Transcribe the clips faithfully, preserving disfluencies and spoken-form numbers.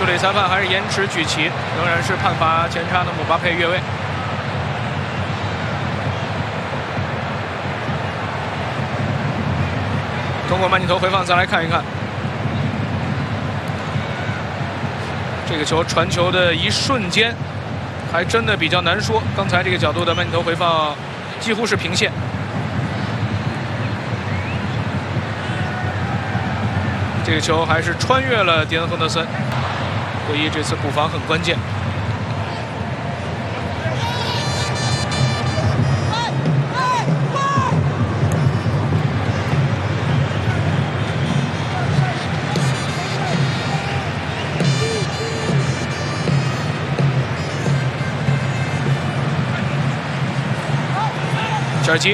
助理裁判还是延迟举旗，仍然是判罚前插的姆巴佩越位。通过慢镜头回放再来看一看，这个球传球的一瞬间，还真的比较难说。刚才这个角度的慢镜头回放几乎是平线。 这个球还是穿越了迪恩·亨德森，国一这次补防很关键。切尔基。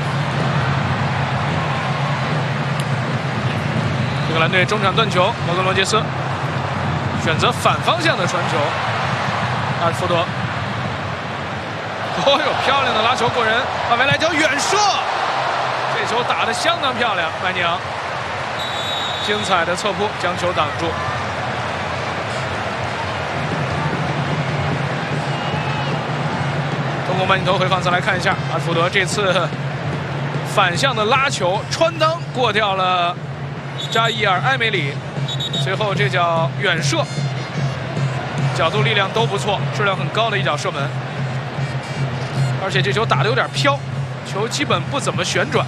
英格兰队中场断球，摩根罗杰斯选择反方向的传球，阿什福德，哦呦，漂亮的拉球过人，阿维莱条远射，这球打得相当漂亮，麦尼昂精彩的侧扑将球挡住。通过慢镜头回放再来看一下，阿什福德这次反向的拉球穿裆过掉了 扎伊尔·埃梅里，随后这脚远射，角度力量都不错，质量很高的一脚射门，而且这球打得有点飘，球基本不怎么旋转。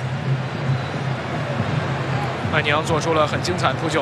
麦尼昂做出了很精彩扑救。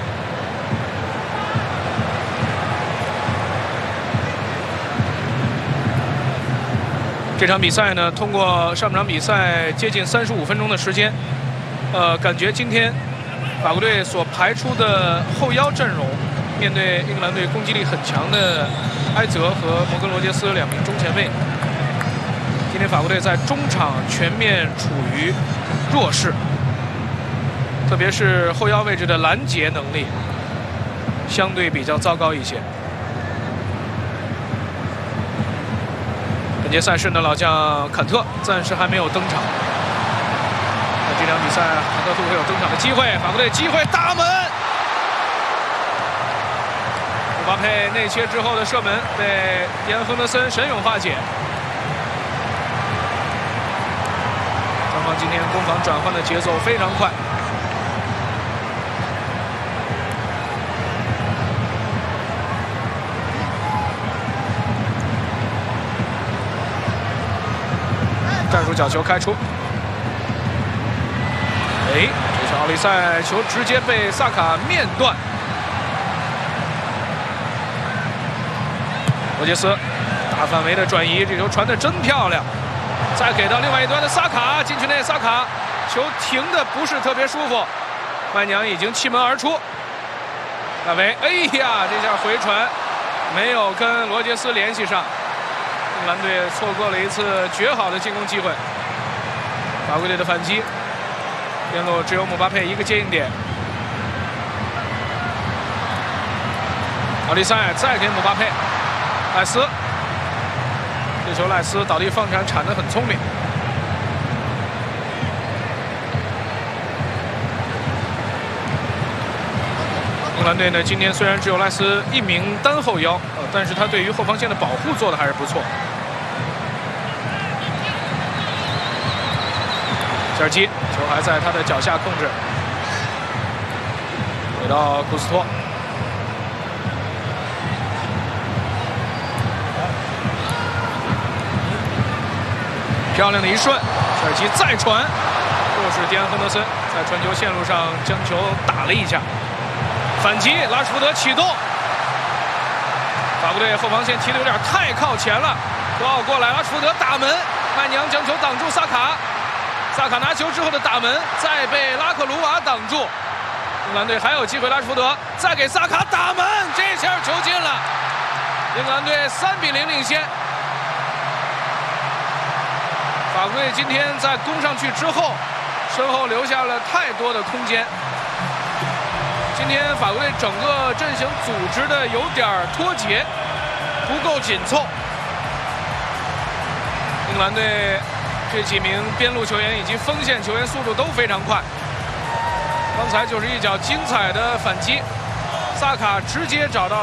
这场比赛呢，通过上半场比赛接近三十五分钟的时间，呃，感觉今天 法国队所排出的后腰阵容，面对英格兰队攻击力很强的埃泽和摩根罗杰斯两名中前卫，今天法国队在中场全面处于弱势，特别是后腰位置的拦截能力相对比较糟糕一些。本届赛事呢，老将坎特暂时还没有登场。 这场比赛，坎特会有登场的机会。法国队机会大门，姆巴佩内切之后的射门被迪安·亨德森神勇化解。双方今天攻防转换的节奏非常快。战术角球开出。 哎，这是奥利塞球直接被萨卡面断。罗杰斯大范围的转移，这球传得真漂亮。再给到另外一端的萨卡，禁区内萨卡球停的不是特别舒服，麦尼昂已经气门而出。大维，哎呀，这下回传没有跟罗杰斯联系上，英格兰队错过了一次绝好的进攻机会。法国队的反击。 边路只有姆巴佩一个接应点，奥利塞再给姆巴佩，赖斯，这球赖斯倒地放铲铲得很聪明。英格兰队呢，今天虽然只有赖斯一名单后腰，呃，但是他对于后防线的保护做得还是不错。切尔基。 球还在他的脚下控制，回到库斯托，漂亮的一顺，切尔西再传，又是迪安·亨德森在传球线路上将球打了一下，反击，拉什福德启动，法国队后防线踢得有点太靠前了，格奥过来，拉什福德打门，麦尼昂将球挡住萨卡。 萨卡拿球之后的打门，再被拉克鲁瓦挡住。英格兰队还有机会，拉什福德再给萨卡打门，这下球进了。英格兰队三比零领先。法国队今天在攻上去之后，身后留下了太多的空间。今天法国队整个阵型组织的有点脱节，不够紧凑。英格兰队 这几名边路球员以及锋线球员速度都非常快。刚才就是一脚精彩的反击，萨卡直接找到